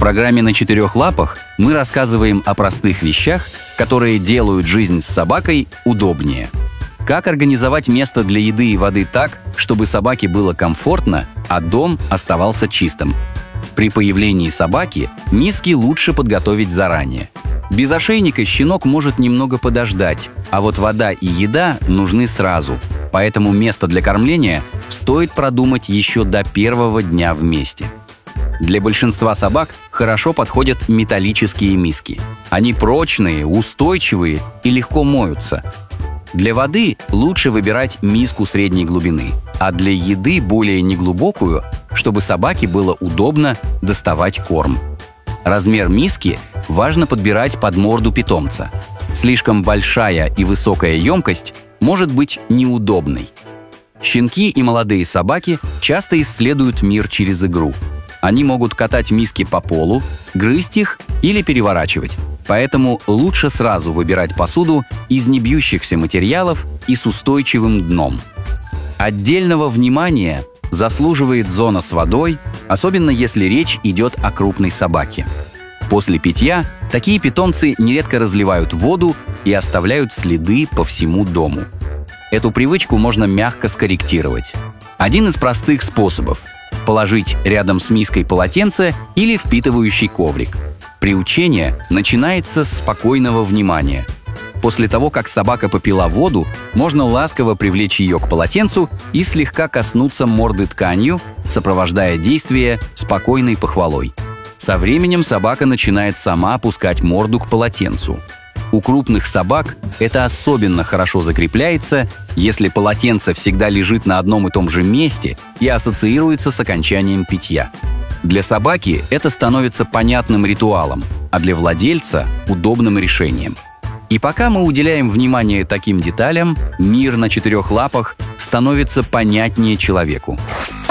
программе «На четырех лапах» мы рассказываем о простых вещах, которые делают жизнь с собакой удобнее. Как организовать место для еды и воды так, чтобы собаке было комфортно, а дом оставался чистым. При появлении собаки миски лучше подготовить заранее. Без ошейника щенок может немного подождать, а вот вода и еда нужны сразу. Поэтому место для кормления стоит продумать еще до первого дня вместе. Для большинства собак хорошо подходят металлические миски. Они прочные, устойчивые и легко моются. Для воды лучше выбирать миску средней глубины, а для еды более неглубокую, чтобы собаке было удобно доставать корм. Размер миски важно подбирать под морду питомца. Слишком большая и высокая емкость может быть неудобной. Щенки и молодые собаки часто исследуют мир через игру. Они могут катать миски по полу, грызть их или переворачивать. Поэтому лучше сразу выбирать посуду из небьющихся материалов и с устойчивым дном. Отдельного внимания заслуживает зона с водой, особенно если речь идет о крупной собаке. После питья такие питомцы нередко разливают воду и оставляют следы по всему дому. Эту привычку можно мягко скорректировать. Один из простых способов – положить рядом с миской полотенце или впитывающий коврик. Приучение начинается с спокойного внимания. После того, как собака попила воду, можно ласково привлечь ее к полотенцу и слегка коснуться морды тканью, сопровождая действие спокойной похвалой. Со временем собака начинает сама опускать морду к полотенцу. У крупных собак это особенно хорошо закрепляется, если полотенце всегда лежит на одном и том же месте и ассоциируется с окончанием питья. Для собаки это становится понятным ритуалом, а для владельца – удобным решением. И пока мы уделяем внимание таким деталям, мир на четырех лапах становится понятнее человеку.